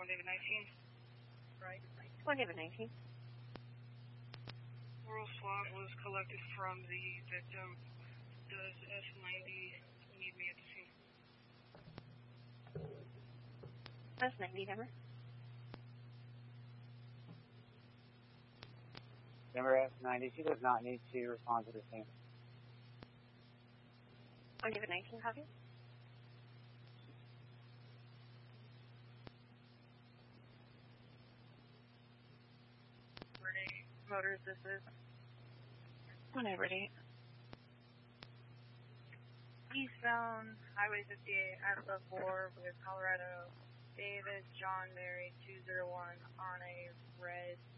1 David 19. Right. 1 David 19. Oral swab was collected from the victim. Does S90 need me at the scene? S90, Denver. Denver S90, she does not need to respond to the scene. 1 David 19, copy. Renee, motors, this is 1 David 8. Eastbound Highway 58 at 4 with Colorado David John Mary 201 on a red